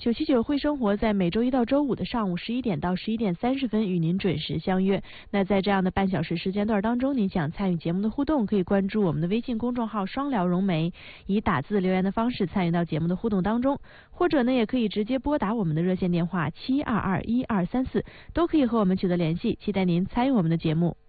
979会生活在每周一到周五的上午11点到11点30分与您准时相约。那在这样的半小时时间段当中，您想参与节目的互动，可以关注我们的微信公众号双聊融媒，以打字留言的方式参与到节目的互动当中，或者呢也可以直接拨打我们的热线电话7221234，都可以和我们取得联系，期待您参与我们的节目。